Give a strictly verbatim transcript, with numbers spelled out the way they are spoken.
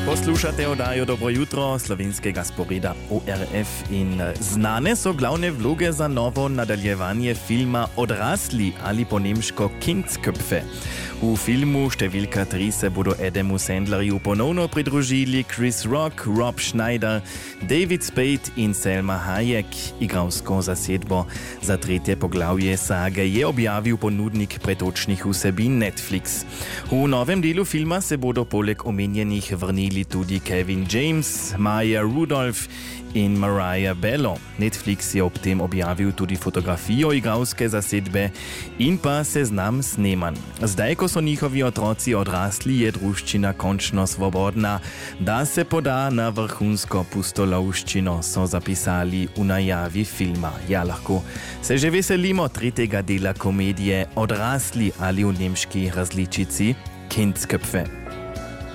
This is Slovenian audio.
Poslušate oddajo Dobro jutro slovenskega sporeda O R F in znane so glavne vloge za novo nadaljevanje filma Odrasli ali po nemško Kindsköpfe. V filmu številka tri se bodo Adamu Sandlerju ponovno pridružili Chris Rock, Rob Schneider, David Spade in Selma Hayek. Igralsko zasedbo za tretje poglavje sage je objavil ponudnik pretočnih vsebin Netflix. V novem delu filma se bodo poleg omenjenih vrnili tudi Kevin James, Maya Rudolph in Mariah Bello. Netflix je ob tem objavil tudi fotografijo igralske zasedbe in pa seznam snemanj. Zdaj, ko so njihovi otroci odrasli, je druščina končno svobodna, da se poda na vrhunsko pustolovščino, so zapisali v najavi filma. Ja, lahko se že veselimo tretjega dela komedije Odrasli ali v nemški različici Kindsköpfe.